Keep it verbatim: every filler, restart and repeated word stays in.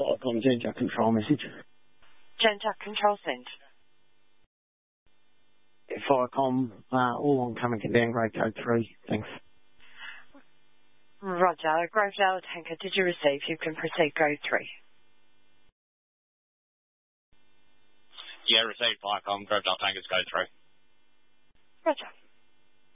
Firecom, Genjack control message. Genjack control sent. Yeah, Firecom, uh, all oncoming can downgrade code three. Thanks. Roger. Grovedale Tanker, did you receive? You can proceed code three. Yeah, received Firecom. Grovedale Tankers code three. Roger.